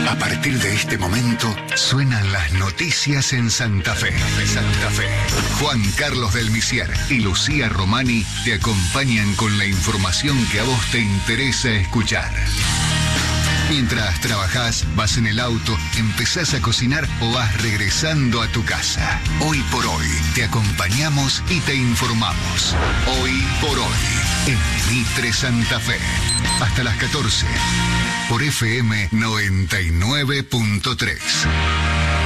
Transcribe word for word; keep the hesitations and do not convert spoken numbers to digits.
A partir de este momento, suenan las noticias en Santa Fe. Santa Fe. Juan Carlos del Misier y Lucía Romani te acompañan con la información que a vos te interesa escuchar. Mientras trabajás, vas en el auto, empezás a cocinar o vas regresando a tu casa. Hoy por hoy, te acompañamos y te informamos. Hoy por hoy, en Mitre Santa Fe. Hasta las catorce, por F M noventa y nueve punto tres.